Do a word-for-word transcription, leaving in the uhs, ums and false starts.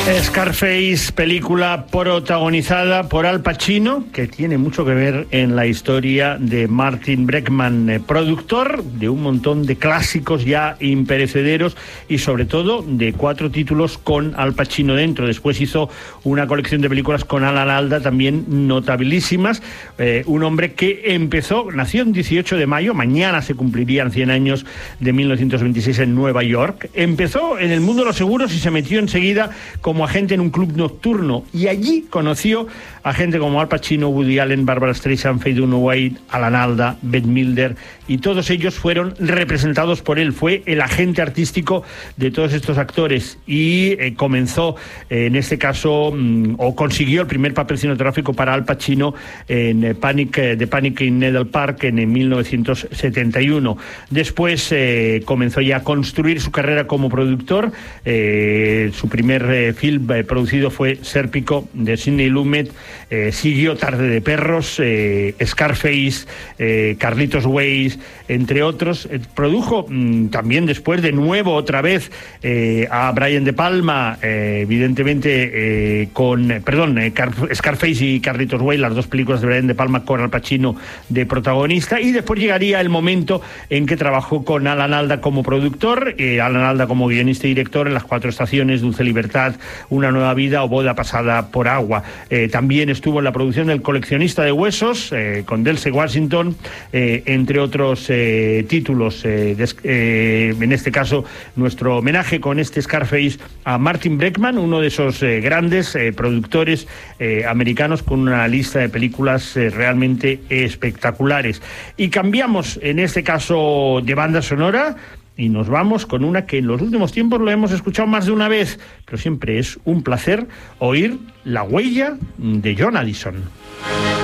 Scarface, película protagonizada por Al Pacino, que tiene mucho que ver en la historia de Martin Bregman, eh, productor de un montón de clásicos ya imperecederos y sobre todo de cuatro títulos con Al Pacino dentro. Después hizo una colección de películas con Alan Alda también notabilísimas. Eh, un hombre que empezó, nació el dieciocho de mayo, mañana se cumplirían cien años de mil novecientos veintiséis en Nueva York. Empezó en el mundo de los seguros y se metió enseguida como agente en un club nocturno, y allí conoció a gente como Al Pacino, Woody Allen, Barbara Streisand, Faye Dunaway, Alan Alda, Bette Midler, y todos ellos fueron representados por él. Fue el agente artístico de todos estos actores y eh, comenzó, eh, en este caso, mm, o consiguió el primer papel cinematográfico para Al Pacino en eh, Panic, eh, The Panic in Needle Park en, en mil novecientos setenta y uno. Después eh, comenzó ya a construir su carrera como productor. Eh, su primer eh, film eh, producido fue Sérpico, de Sidney Lumet. Eh, siguió Tarde de Perros, eh, Scarface, eh, Carlitos Way, entre otros. Eh, produjo mmm, también después de nuevo otra vez eh, a Brian De Palma, eh, evidentemente eh, con, eh, perdón, eh, Car Scarface y Carlitos Way, las dos películas de Brian De Palma con Al Pacino de protagonista, y después llegaría el momento en que trabajó con Alan Alda como productor, eh, Alan Alda como guionista y director en Las Cuatro Estaciones, Dulce Libertad, Una Nueva Vida o Boda Pasada por Agua. Eh, también estuvo en la producción del Coleccionista de Huesos, eh, con Denzel Washington, eh, entre otros eh, títulos. Eh, des, eh, en este caso, nuestro homenaje con este Scarface a Martin Bregman, uno de esos eh, grandes eh, productores eh, americanos con una lista de películas eh, realmente espectaculares. Y cambiamos, en este caso, de banda sonora, y nos vamos con una que en los últimos tiempos lo hemos escuchado más de una vez, pero siempre es un placer oír La Huella de John Addison.